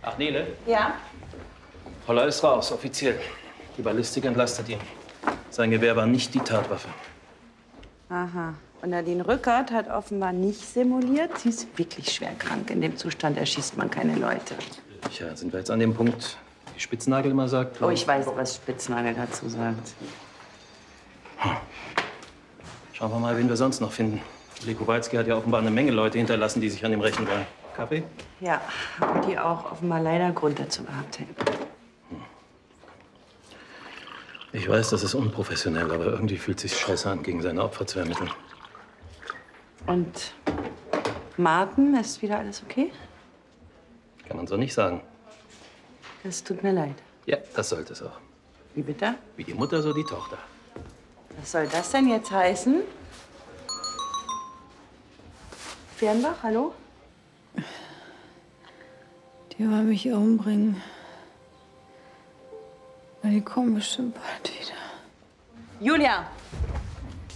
Ach, Nele? Ja? Holler ist raus, offiziell. Die Ballistik entlastet ihn. Sein Gewehr war nicht die Tatwaffe. Aha. Und Nadine Rückert hat offenbar nicht simuliert. Sie ist wirklich schwer krank. In dem Zustand erschießt man keine Leute. Tja, sind wir jetzt an dem Punkt, wie Spitznagel immer sagt? Oh, ich weiß, was Spitznagel dazu sagt. Schauen wir mal, wen wir sonst noch finden. Lee Kowalski hat ja offenbar eine Menge Leute hinterlassen, die sich an ihm rächen wollen. Kaffee? Ja, und die auch offenbar leider Grund dazu gehabt hätten. Ich weiß, das ist unprofessionell, aber irgendwie fühlt es sich scheiße an, gegen seine Opfer zu ermitteln. Und Martin, ist wieder alles okay? Kann man so nicht sagen. Das tut mir leid. Ja, das sollte es auch. Wie bitte? Wie die Mutter, so die Tochter. Was soll das denn jetzt heißen? Fernbach, hallo? Die wollen mich umbringen. Die kommen bestimmt bald wieder. Julia!